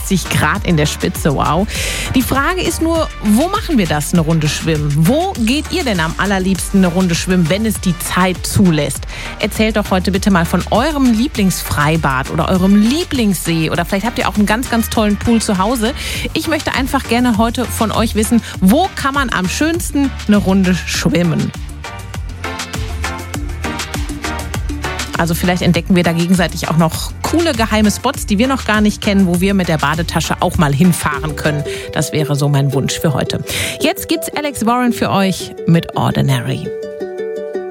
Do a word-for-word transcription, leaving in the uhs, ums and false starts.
sechzig Grad in der Spitze, wow. Die Frage ist nur, wo machen wir das, eine Runde schwimmen? Wo geht ihr denn am allerliebsten eine Runde schwimmen, wenn es die Zeit zulässt? Erzählt doch heute bitte mal von eurem Lieblingsfreibad oder eurem Lieblingssee oder vielleicht habt ihr auch einen ganz, ganz tollen Pool zu Hause. Ich möchte einfach gerne heute von euch wissen, wo kann man am schönsten eine Runde schwimmen? Also vielleicht entdecken wir da gegenseitig auch noch coole geheime Spots, die wir noch gar nicht kennen, wo wir mit der Badetasche auch mal hinfahren können. Das wäre so mein Wunsch für heute. Jetzt gibt's Alex Warren für euch mit Ordinary.